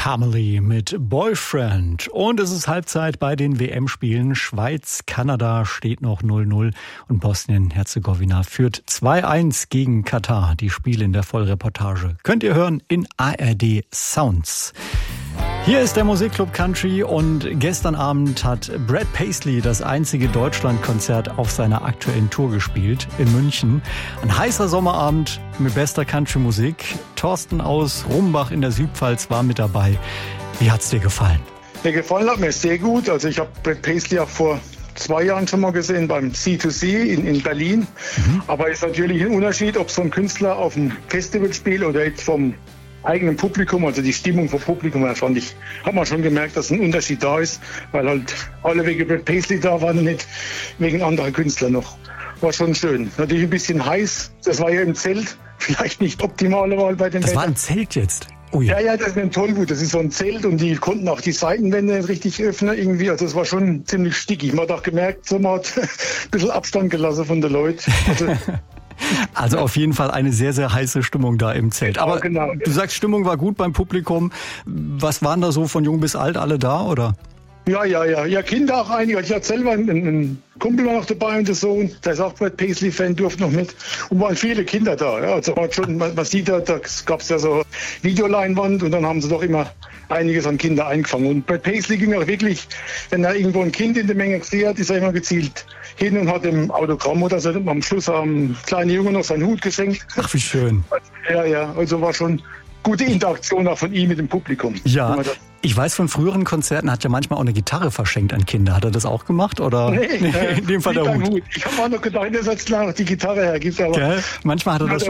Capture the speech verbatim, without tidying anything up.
Camely mit Boyfriend. Und es ist Halbzeit bei den W M-Spielen. Schweiz, Kanada steht noch null null und Bosnien-Herzegowina führt zwei eins gegen Katar. Die Spiele in der Vollreportage könnt ihr hören in A R D Sounds. Hier ist der Musikclub Country und gestern Abend hat Brad Paisley das einzige Deutschlandkonzert auf seiner aktuellen Tour gespielt in München. Ein heißer Sommerabend mit bester Country-Musik. Thorsten aus Rumbach in der Südpfalz war mit dabei. Wie hat's dir gefallen? Der gefallen hat mir sehr gut. Also ich habe Brad Paisley auch vor zwei Jahren schon mal gesehen beim C zwei C in, in Berlin. Mhm. Aber es ist natürlich ein Unterschied, ob so ein Künstler auf einem Festival spielt oder jetzt vom eigenen Publikum, also die Stimmung vom Publikum, da fand ich, hat man schon gemerkt, dass ein Unterschied da ist, weil halt alle wegen Brad Paisley da waren und nicht wegen anderer Künstler noch. War schon schön. Natürlich ein bisschen heiß, das war ja im Zelt, vielleicht nicht optimale Wahl bei den Das Wetter. War ein Zelt jetzt? Oh ja. ja, ja, das ist ein Tollwut, das ist so ein Zelt und die konnten auch die Seitenwände nicht richtig öffnen irgendwie, also es war schon ziemlich stickig. Man hat auch gemerkt, so man hat ein bisschen Abstand gelassen von den Leuten. Also, Also auf jeden Fall eine sehr, sehr heiße Stimmung da im Zelt. Aber ja, genau. Du sagst, Stimmung war gut beim Publikum. Was waren da so von jung bis alt alle da, oder? Ja, ja, ja. Ja, Kinder auch einige. Ich hatte selber einen, einen Kumpel war noch dabei und der Sohn, der ist auch Brad Paisley-Fan, durfte noch mit. Und waren viele Kinder da. Ja, also man, schon, man, man sieht da, da gab es ja so Videoleinwand und dann haben sie doch immer einiges an Kinder eingefangen. Und Brad Paisley ging auch wirklich, wenn er irgendwo ein Kind in der Menge gesehen hat, ist er immer gezielt hin und hat im Autogramm oder so. Am Schluss haben kleine Junge noch seinen Hut geschenkt. Ach, wie schön. Ja, ja, also war schon gute Interaktion auch von ihm mit dem Publikum. Ja, ich weiß von früheren Konzerten, hat ja manchmal auch eine Gitarre verschenkt an Kinder. Hat er das auch gemacht? Oder? Nee, in dem Fall der Hut. Hut. Ich habe auch noch gedacht, dass er jetzt klar noch die Gitarre hergibt. Aber Gell? Manchmal hat er das